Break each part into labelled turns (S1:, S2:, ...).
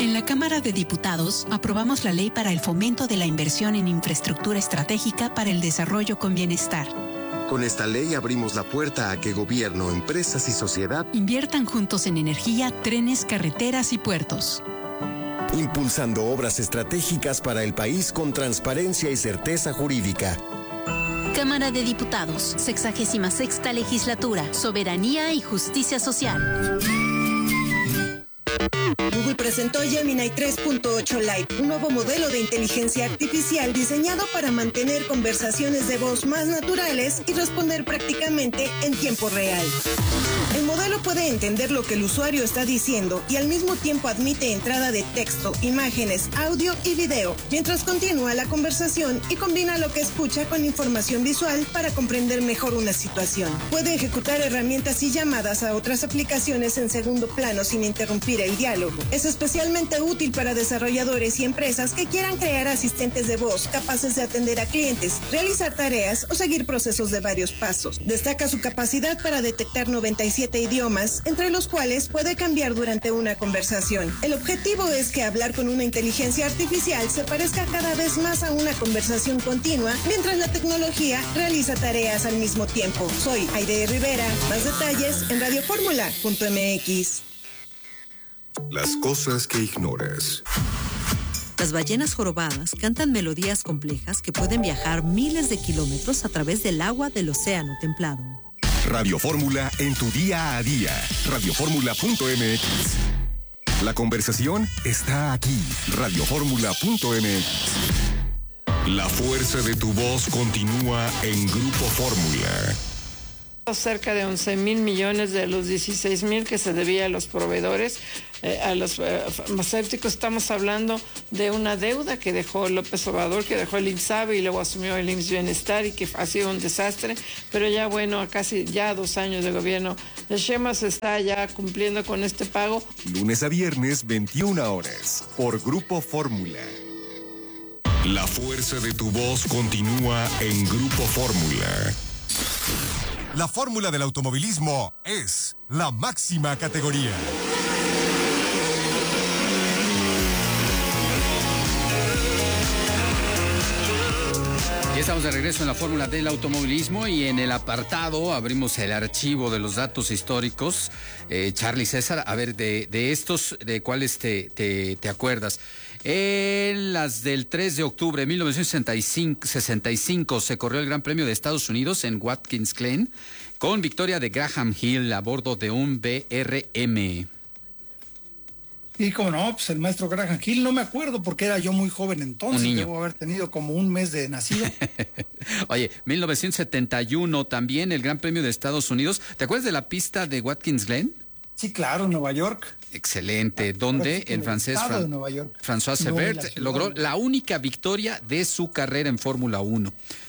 S1: En la Cámara de Diputados aprobamos la ley para el fomento de la inversión en infraestructura estratégica para el desarrollo con bienestar.
S2: Con esta ley abrimos la puerta a que gobierno, empresas y sociedad
S1: inviertan juntos en energía, trenes, carreteras y puertos.
S3: Impulsando obras estratégicas para el país con transparencia y certeza jurídica.
S4: Cámara de Diputados, 66ª Legislatura, Soberanía y Justicia Social.
S5: Google presentó Gemini 3.8 Lite, un nuevo modelo de inteligencia artificial diseñado para mantener conversaciones de voz más naturales y responder prácticamente en tiempo real. El modelo puede entender lo que el usuario está diciendo y al mismo tiempo admite entrada de texto, imágenes, audio y video, mientras continúa la conversación y combina lo que escucha con información visual para comprender mejor una situación. Puede ejecutar herramientas y llamadas a otras aplicaciones en segundo plano sin interrumpir el diálogo. Es especialmente útil para desarrolladores y empresas que quieran crear asistentes de voz capaces de atender a clientes, realizar tareas o seguir procesos de varios pasos. Destaca su capacidad para detectar 97 idiomas, entre los cuales puede cambiar durante una conversación. El objetivo es que hablar con una inteligencia artificial se parezca cada vez más a una conversación continua, mientras la tecnología realiza tareas al mismo tiempo. Soy Aide Rivera. Más detalles en radioformula.mx.
S2: Las cosas que ignoras.
S6: Las ballenas jorobadas cantan melodías complejas que pueden viajar miles de kilómetros a través del agua del océano templado.
S7: Radio Fórmula en tu día a día. Radioformula.mx. La conversación está aquí. Radioformula.mx. La fuerza de tu voz continúa en Grupo Fórmula.
S8: Cerca de 11,000 millones de los 16,000 que se debía a los proveedores, a los farmacéuticos. Estamos hablando de una deuda que dejó López Obrador, que dejó el IMSS-SABI y luego asumió el IMSS Bienestar y que ha sido un desastre. Pero ya bueno, a casi ya 2 años de gobierno de Sheinbaum se está ya cumpliendo con este pago.
S7: Lunes a viernes, 21 horas, por Grupo Fórmula. La fuerza de tu voz continúa en Grupo Fórmula.
S9: La fórmula del automovilismo es la máxima categoría.
S10: Ya estamos de regreso en la fórmula del automovilismo y en el apartado abrimos el archivo de los datos históricos. Charlie César, a ver, de estos, ¿de cuáles te acuerdas? En las del 3 de octubre de 1965 se corrió el Gran Premio de Estados Unidos en Watkins Glen con victoria de Graham Hill a bordo de un BRM.
S11: Y como no, pues el maestro Graham Hill, no me acuerdo porque era yo muy joven entonces, debo haber tenido como un mes de nacido.
S10: Oye, 1971 también el Gran Premio de Estados Unidos. ¿Te acuerdas de la pista de Watkins Glen?
S11: Sí, claro, Nueva York.
S10: Excelente, donde el francés François Sebert logró la única victoria de su carrera en Fórmula 1.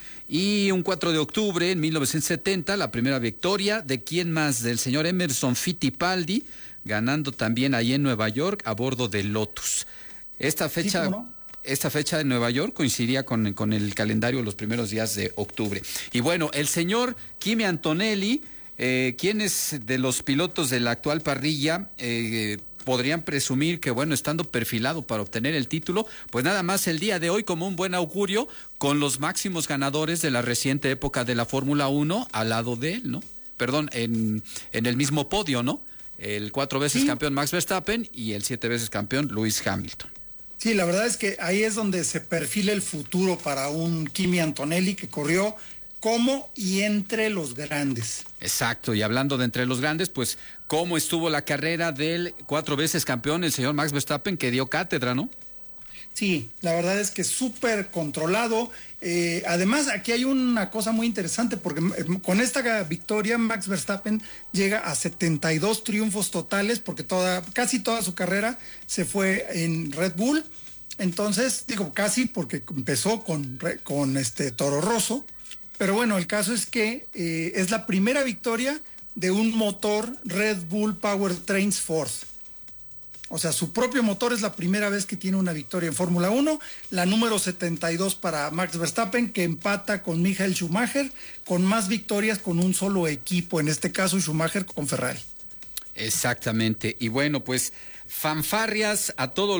S10: Y un 4 de octubre, en 1970, la primera victoria de quién más, del señor Emerson Fittipaldi, ganando también ahí en Nueva York a bordo de Lotus. Esta fecha... Sí, esta fecha de Nueva York coincidía con el calendario de los primeros días de octubre. Y bueno, el señor Kimi Antonelli, quienes de los pilotos de la actual parrilla podrían presumir que, bueno, estando perfilado para obtener el título, pues nada más el día de hoy como un buen augurio con los máximos ganadores de la reciente época de la Fórmula 1 al lado de él, ¿no? Perdón, en el mismo podio, ¿no? El 4 veces campeón Max Verstappen y el 7 veces campeón Lewis Hamilton.
S11: Sí, la verdad es que ahí es donde se perfila el futuro para un Kimi Antonelli que corrió como y entre los grandes.
S10: Exacto, y hablando de entre los grandes, pues cómo estuvo la carrera del 4 veces campeón, el señor Max Verstappen, que dio cátedra, ¿no?
S11: Sí, la verdad es que súper controlado. Además, aquí hay una cosa muy interesante porque con esta victoria Max Verstappen llega a 72 triunfos totales porque casi toda su carrera se fue en Red Bull. Entonces, digo casi porque empezó con Toro Rosso. Pero bueno, el caso es que es la primera victoria de un motor Red Bull Powertrains Ford. O sea, su propio motor es la primera vez que tiene una victoria en Fórmula 1, la número 72 para Max Verstappen, que empata con Michael Schumacher, con más victorias con un solo equipo, en este caso Schumacher con Ferrari.
S10: Exactamente, y bueno, pues fanfarrias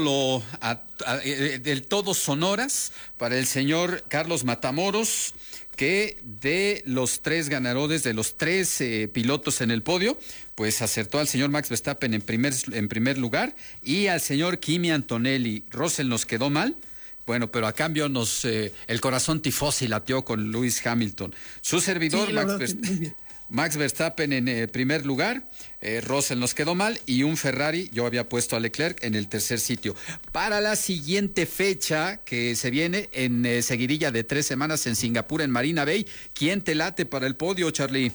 S10: del todo sonoras para el señor Carlos Matamoros, que de los 3 ganadores, de los 3 pilotos en el podio, pues acertó al señor Max Verstappen en primer lugar y al señor Kimi Antonelli. Russell nos quedó mal. Bueno, pero a cambio el corazón tifosi latió con Lewis Hamilton. Su servidor, Max Verstappen en primer lugar, Russell nos quedó mal y un Ferrari, yo había puesto a Leclerc en el tercer sitio. Para la siguiente fecha que se viene en seguidilla de 3 semanas en Singapur, en Marina Bay, ¿quién te late para el podio, Charlie?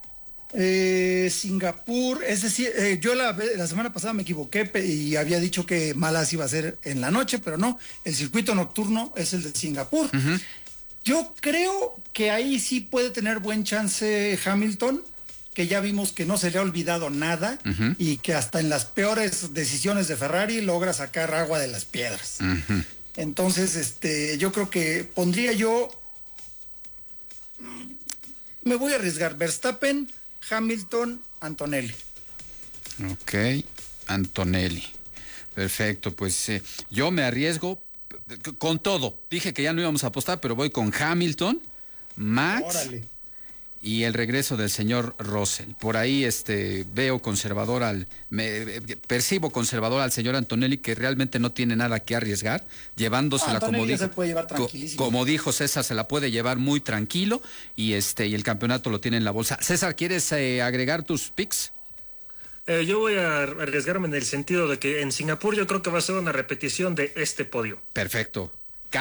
S11: Singapur, es decir, yo la semana pasada me equivoqué y había dicho que Malasia iba a ser en la noche, pero no, el circuito nocturno es el de Singapur. Uh-huh. Yo creo que ahí sí puede tener buen chance Hamilton, que ya vimos que no se le ha olvidado nada uh-huh. y que hasta en las peores decisiones de Ferrari logra sacar agua de las piedras. Uh-huh. Entonces, yo creo que me voy a arriesgar Verstappen, Hamilton, Antonelli.
S10: Ok, Antonelli. Perfecto, pues yo me arriesgo con todo. Dije que ya no íbamos a apostar, pero voy con Hamilton, Max. Órale. Y el regreso del señor Russell. Por ahí veo percibo conservador al señor Antonelli, que realmente no tiene nada que arriesgar, llevándosela como dijo César, se la puede llevar muy tranquilo y el campeonato lo tiene en la bolsa. César, ¿quieres agregar tus picks?
S12: Yo voy a arriesgarme en el sentido de que en Singapur yo creo que va a ser una repetición de este podio.
S10: Perfecto.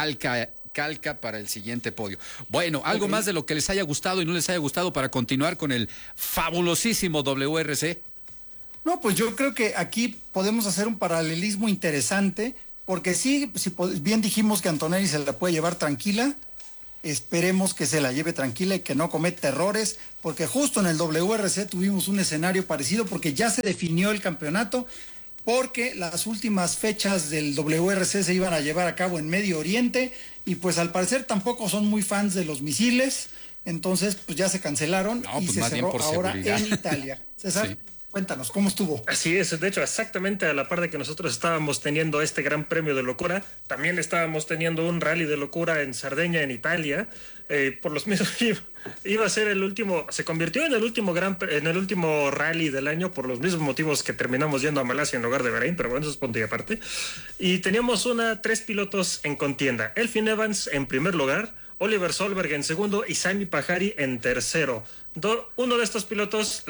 S10: Calca para el siguiente podio. Bueno, algo más de lo que les haya gustado y no les haya gustado para continuar con el fabulosísimo WRC.
S11: No, pues yo creo que aquí podemos hacer un paralelismo interesante, porque sí, si bien dijimos que Antonelli se la puede llevar tranquila, esperemos que se la lleve tranquila y que no cometa errores, porque justo en el WRC tuvimos un escenario parecido, porque ya se definió el campeonato, porque las últimas fechas del WRC se iban a llevar a cabo en Medio Oriente y pues al parecer tampoco son muy fans de los misiles, entonces pues ya se cancelaron y se cerró ahora en Italia. César, sí. Cuéntanos, ¿cómo estuvo?
S12: Así es, de hecho, exactamente a la par de que nosotros estábamos teniendo este gran premio de locura, también estábamos teniendo un rally de locura en Cerdeña, en Italia, por los mismos, iba a ser el último, se convirtió en el último rally del año por los mismos motivos que terminamos yendo a Malasia en lugar de Bahrein, pero bueno, eso es punto y aparte. Y teníamos 3 pilotos en contienda, Elfyn Evans en primer lugar, Oliver Solberg en segundo y Sami Pajari en tercero. Uno de estos pilotos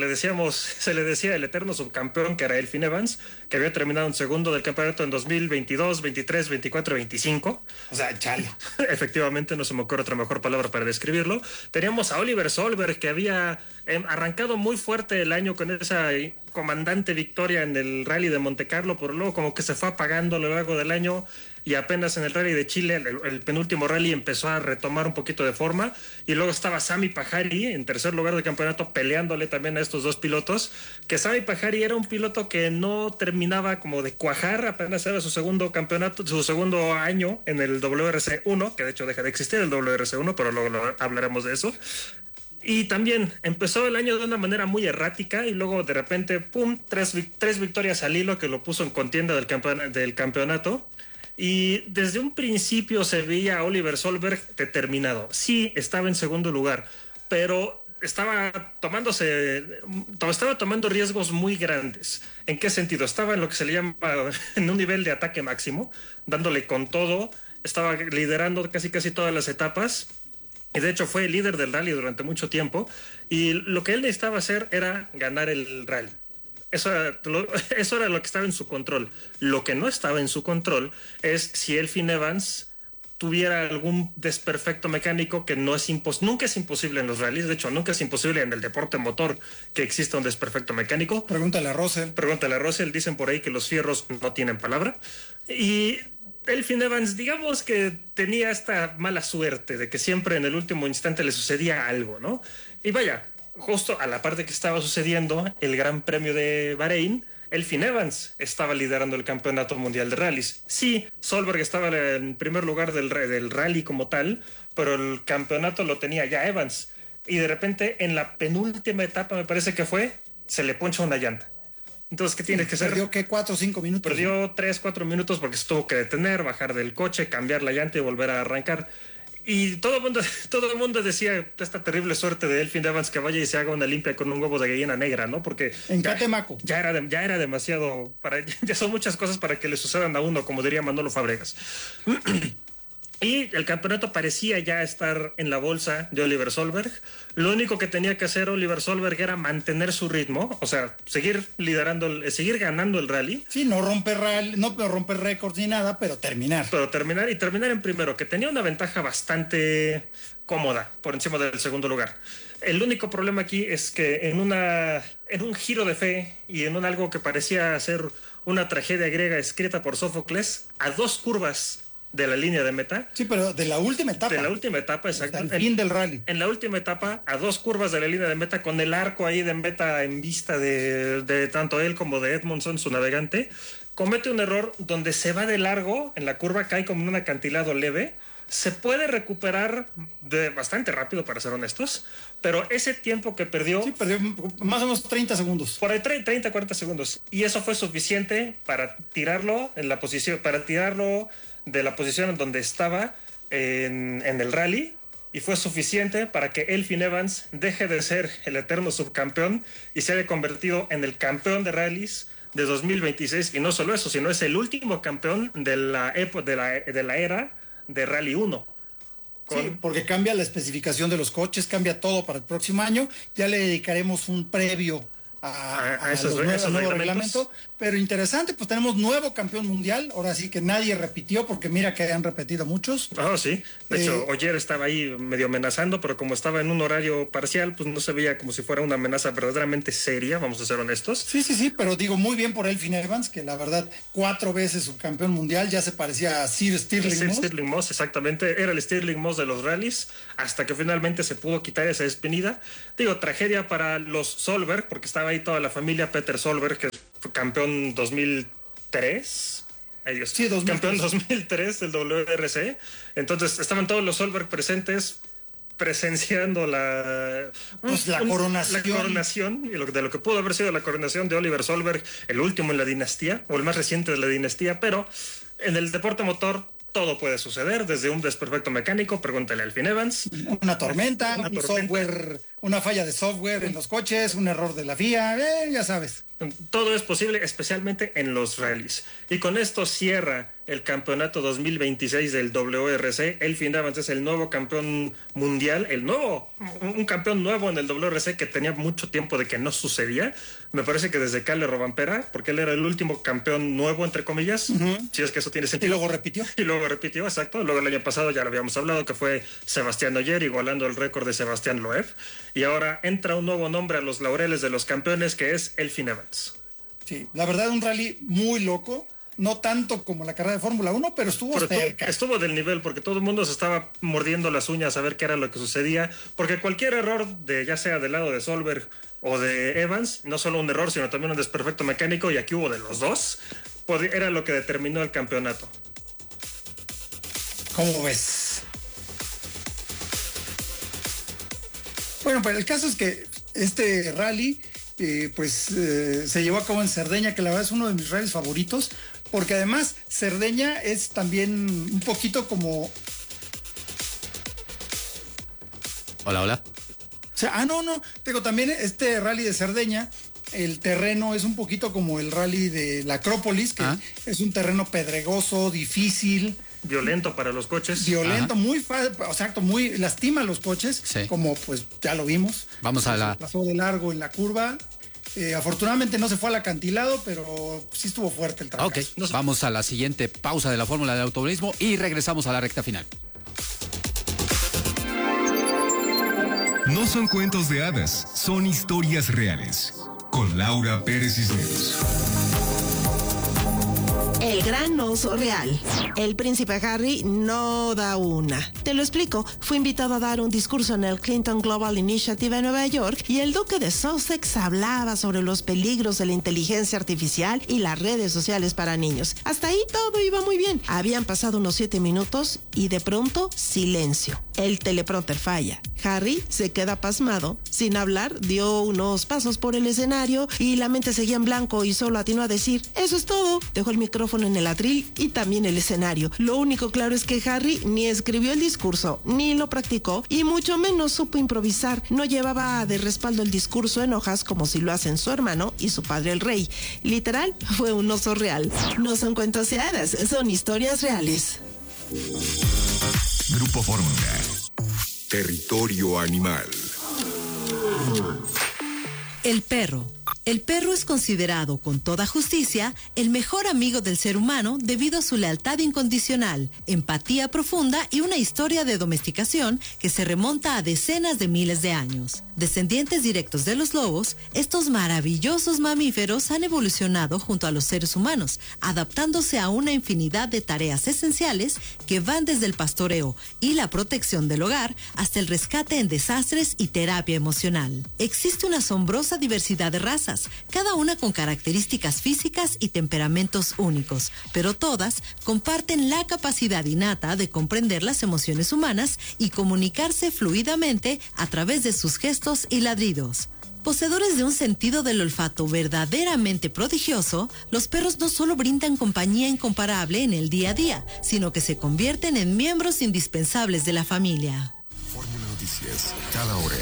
S12: se le decía el eterno subcampeón, que era Elfyn Evans, que había terminado en segundo del campeonato en 2022, 23, 24 y 25.
S11: O sea, chale.
S12: Efectivamente, no se me ocurre otra mejor palabra para describirlo. Teníamos a Oliver Solberg, que había arrancado muy fuerte el año con esa comandante victoria en el Rally de Monte Carlo, pero luego como que se fue apagando a lo largo del año. Y apenas en el Rally de Chile, el penúltimo rally, empezó a retomar un poquito de forma. Y luego estaba Sami Pajari en tercer lugar del campeonato, peleándole también a estos 2 pilotos. Que Sami Pajari era un piloto que no terminaba como de cuajar, apenas era su segundo campeonato, su segundo año en el WRC 1, que de hecho deja de existir el WRC 1, pero luego hablaremos de eso. Y también empezó el año de una manera muy errática y luego de repente, ¡pum!, tres victorias al hilo que lo puso en contienda del campeonato. Y desde un principio se veía a Oliver Solberg determinado. Sí, estaba en segundo lugar, pero estaba tomando riesgos muy grandes. ¿En qué sentido? Estaba en lo que se le llama en un nivel de ataque máximo, dándole con todo, estaba liderando casi todas las etapas. Y de hecho fue el líder del rally durante mucho tiempo. Y lo que él necesitaba hacer era ganar el rally. Eso era lo que estaba en su control. Lo que no estaba en su control es si Elfyn Evans tuviera algún desperfecto mecánico, que nunca es imposible en los rallies. De hecho, nunca es imposible en el deporte motor que exista un desperfecto mecánico.
S11: Pregúntale a Russell.
S12: Dicen por ahí que los fierros no tienen palabra. Y Elfyn Evans, digamos que tenía esta mala suerte de que siempre en el último instante le sucedía algo, ¿no? Y vaya, justo a la parte que estaba sucediendo el Gran Premio de Bahrein, Elfyn Evans estaba liderando el Campeonato Mundial de Rallys. Sí, Solberg estaba en primer lugar del rally como tal, pero el campeonato lo tenía ya Evans. Y de repente, en la penúltima etapa, me parece que fue, se le poncha una llanta. Entonces, ¿qué tienes que hacer?
S11: Perdió, ¿qué? 4 o 5 minutos.
S12: Perdió 3, 4 minutos porque se tuvo que detener, bajar del coche, cambiar la llanta y volver a arrancar. Y todo el mundo decía esta terrible suerte de Elfyn Evans que vaya y se haga una limpia con un huevo de gallina negra, ¿no? Porque
S11: en Catemaco
S12: ya era demasiado, ya son muchas cosas para que le sucedan a uno, como diría Manolo Fábregas. Y el campeonato parecía ya estar en la bolsa de Oliver Solberg. Lo único que tenía que hacer Oliver Solberg era mantener su ritmo, o sea, seguir ganando el rally.
S11: Sí, no romper récords ni nada, pero terminar.
S12: Y terminar en primero, que tenía una ventaja bastante cómoda por encima del segundo lugar. El único problema aquí es que en un giro de fe y en algo que parecía ser una tragedia griega escrita por Sófocles, a 2 curvas de la línea de meta.
S11: Sí, pero de la última etapa.
S12: De la última etapa, exacto.
S11: El fin del rally.
S12: En la última etapa, a 2 curvas de la línea de meta, con el arco ahí de meta en vista de tanto él como de Edmondson, su navegante, comete un error donde se va de largo en la curva, cae como en un acantilado leve. Se puede recuperar bastante rápido, para ser honestos, pero ese tiempo que perdió...
S11: Sí, perdió más o menos 30 segundos.
S12: Por ahí 30, 40 segundos. Y eso fue suficiente para tirarlo de la posición en donde estaba en el rally, y fue suficiente para que Elfyn Evans deje de ser el eterno subcampeón y se haya convertido en el campeón de rallies de 2026. Y no solo eso, sino es el último campeón de la era de Rally 1.
S11: Sí, porque cambia la especificación de los coches, cambia todo para el próximo año. Ya le dedicaremos un previo a esos nuevo reglamento, pero interesante, pues tenemos nuevo campeón mundial, ahora sí que nadie repitió, porque mira que han repetido muchos.
S12: Sí, de hecho Ogier estaba ahí medio amenazando, pero como estaba en un horario parcial, pues no se veía como si fuera una amenaza verdaderamente seria, vamos a ser honestos.
S11: Sí, pero digo, muy bien por Elfyn Evans, que la verdad 4 veces subcampeón mundial, ya se parecía a Sir Stirling
S12: Moss, exactamente, era el Stirling Moss de los rallies, hasta que finalmente se pudo quitar esa espinilla. Digo, tragedia para los Solberg, porque estaba ahí toda la familia Peter Solberg, que fue campeón 2003.
S11: Sí, 2003.
S12: Campeón 2003 del WRC. Entonces estaban todos los Solberg presentes, presenciando la coronación, y de lo que pudo haber sido la coronación de Oliver Solberg, el último en la dinastía, o el más reciente de la dinastía. Pero en el deporte motor todo puede suceder, desde un desperfecto mecánico, pregúntale a Elfyn Evans.
S11: Una tormenta, software, una falla de software en los coches, un error de la FIA, ya sabes.
S12: Todo es posible, especialmente en los rallies. Y con esto cierra el campeonato 2026 del WRC. Elfyn Evans es el nuevo campeón mundial, un campeón nuevo en el WRC, que tenía mucho tiempo de que no sucedía. Me parece que desde Kalle Rovanpera, porque él era el último campeón nuevo, entre comillas, si es que eso tiene sentido.
S11: Y luego repitió.
S12: Exacto. Luego el año pasado ya lo habíamos hablado, que fue Sebastián Ogier, igualando el récord de Sebastián Loeb. Y ahora entra un nuevo nombre a los laureles de los campeones, que es Elfyn Evans.
S11: Sí, la verdad, un rally muy loco. No tanto como la carrera de Fórmula 1, pero estuvo cerca.
S12: Estuvo del nivel, porque todo el mundo se estaba mordiendo las uñas a ver qué era lo que sucedía, porque cualquier error, ya sea del lado de Solberg o de Evans, no solo un error, sino también un desperfecto mecánico, y aquí hubo de los dos, era lo que determinó el campeonato.
S11: ¿Cómo ves? Bueno, pues el caso es que este rally se llevó a cabo en Cerdeña, que la verdad es uno de mis rallies favoritos, porque además Cerdeña es también un poquito como...
S10: Hola.
S11: O sea, digo, también este rally de Cerdeña, el terreno es un poquito como el rally de la Acrópolis, que es un terreno pedregoso, difícil,
S12: violento para los coches.
S11: Violento, muy lastima a los coches, como pues ya lo vimos. Pasó de largo en la curva. Afortunadamente no se fue al acantilado, pero sí estuvo fuerte el trancazo.
S10: Vamos a la siguiente pausa de la Fórmula del Automovilismo y regresamos a la recta final.
S7: No son cuentos de hadas, son historias reales. Con Laura Pérez Cisneros.
S13: El gran oso real. El príncipe Harry no da una. Te lo explico. Fue invitado a dar un discurso en el Clinton Global Initiative en Nueva York y el duque de Sussex hablaba sobre los peligros de la inteligencia artificial y las redes sociales para niños. Hasta ahí todo iba muy bien. Habían pasado unos 7 minutos y de pronto silencio. El teleprompter falla. Harry se queda pasmado. Sin hablar, dio unos pasos por el escenario y la mente seguía en blanco y solo atinó a decir, eso es todo. Dejó el micrófono en el atril y también el escenario. Lo único claro es que Harry ni escribió el discurso, ni lo practicó y mucho menos supo improvisar. No llevaba de respaldo el discurso en hojas como si lo hacen su hermano y su padre el rey. Literal, fue un oso real. No son cuentos de hadas, son historias reales.
S7: Grupo Fórmula. Territorio animal.
S6: El perro. El perro es considerado, con toda justicia, el mejor amigo del ser humano debido a su lealtad incondicional, empatía profunda y una historia de domesticación que se remonta a decenas de miles de años. Descendientes directos de los lobos, estos maravillosos mamíferos han evolucionado junto a los seres humanos, adaptándose a una infinidad de tareas esenciales que van desde el pastoreo y la protección del hogar hasta el rescate en desastres y terapia emocional. Existe una asombrosa diversidad de razas, cada una con características físicas y temperamentos únicos, pero todas comparten la capacidad innata de comprender las emociones humanas y comunicarse fluidamente a través de sus gestos y ladridos. Poseedores de un sentido del olfato verdaderamente prodigioso, los perros no solo brindan compañía incomparable en el día a día, sino que se convierten en miembros indispensables de la familia.
S7: Fórmula Noticias, cada hora.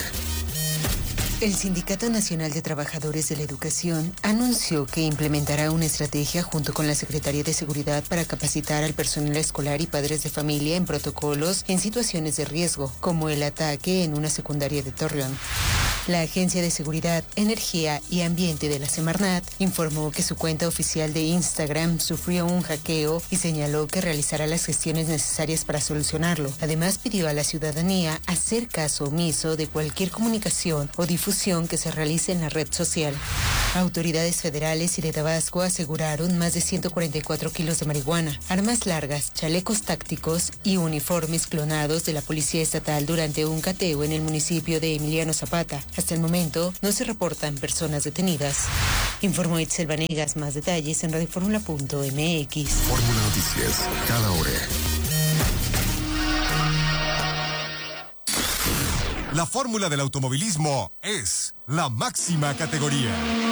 S14: El Sindicato Nacional de Trabajadores de la Educación anunció que implementará una estrategia junto con la Secretaría de Seguridad para capacitar al personal escolar y padres de familia en protocolos en situaciones de riesgo, como el ataque en una secundaria de Torreón. La Agencia de Seguridad, Energía y Ambiente de la Semarnat informó que su cuenta oficial de Instagram sufrió un hackeo y señaló que realizará las gestiones necesarias para solucionarlo. Además, pidió a la ciudadanía hacer caso omiso de cualquier comunicación o difusión que se realice en la red social. Autoridades federales y de Tabasco aseguraron más de 144 kilos de marihuana, armas largas, chalecos tácticos y uniformes clonados de la Policía Estatal durante un cateo en el municipio de Emiliano Zapata. Hasta el momento no se reportan personas detenidas. Informó Itzel Vanegas. Más detalles en radioformula.mx.
S7: Fórmula Noticias, cada hora.
S9: La fórmula del automovilismo es la máxima categoría.